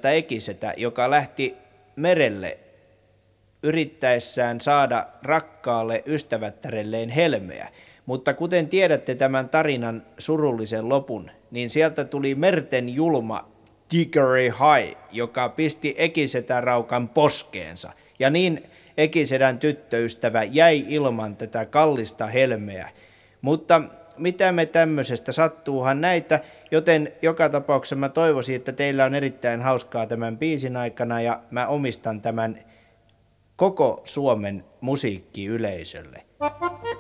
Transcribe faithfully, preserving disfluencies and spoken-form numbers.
nuorta Ekisetä, joka lähti merelle yrittäessään saada rakkaalle ystävättärelleen helmeä. Mutta kuten tiedätte tämän tarinan surullisen lopun, niin sieltä tuli merten julma Tigeri Hai, joka pisti Ekisetän raukan poskeensa. Ja niin Ekisedän tyttöystävä jäi ilman tätä kallista helmeä. Mutta mitä me tämmöisestä, sattuuhan näitä, joten joka tapauksessa mä toivoisin, että teillä on erittäin hauskaa tämän biisin aikana ja mä omistan tämän koko Suomen musiikkiyleisölle.